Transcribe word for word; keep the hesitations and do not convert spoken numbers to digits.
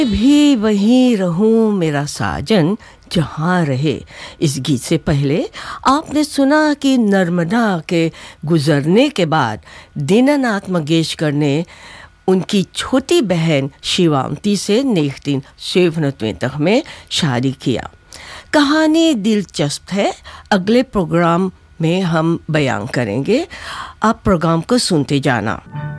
भी वहीं रहूं मेरा साजन जहाँ रहे। इस गीत से पहले आपने सुना कि नर्मदा के गुजरने के बाद दीनानाथ मंगेशकर ने उनकी छोटी बहन शिवांती से नाइनटीन सेवेंटी में शादी किया। कहानी दिलचस्प है, अगले प्रोग्राम में हम बयान करेंगे। आप प्रोग्राम को सुनते जाना।